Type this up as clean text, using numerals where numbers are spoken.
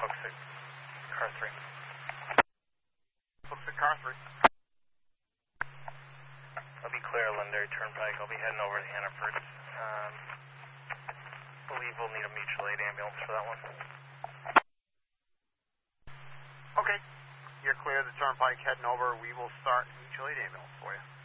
Looks at car 3. Looks at car 3. I'll be clear, Londonderry Turnpike. I'll be heading over to Hannaford. Believe we'll need a mutual aid ambulance for that one. Okay. You're clear of the turnpike heading over. We will start mutual aid ambulance for you.